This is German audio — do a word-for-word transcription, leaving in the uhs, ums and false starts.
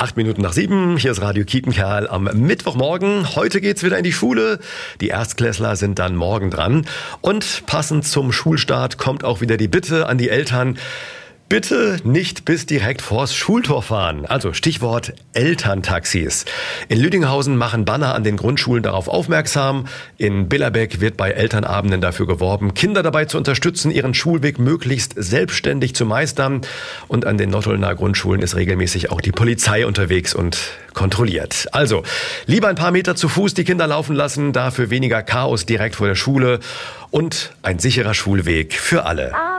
Acht Minuten nach sieben, hier ist Radio Kiepenkerl am Mittwochmorgen. Heute geht's wieder in die Schule. Die Erstklässler sind dann morgen dran. Und passend zum Schulstart kommt auch wieder die Bitte an die Eltern: Bitte nicht bis direkt vors Schultor fahren. Also Stichwort Elterntaxis. In Lüdinghausen machen Banner an den Grundschulen darauf aufmerksam. In Billerbeck wird bei Elternabenden dafür geworben, Kinder dabei zu unterstützen, ihren Schulweg möglichst selbstständig zu meistern. Und an den Nottulner Grundschulen ist regelmäßig auch die Polizei unterwegs und kontrolliert. Also lieber ein paar Meter zu Fuß die Kinder laufen lassen, dafür weniger Chaos direkt vor der Schule und ein sicherer Schulweg für alle.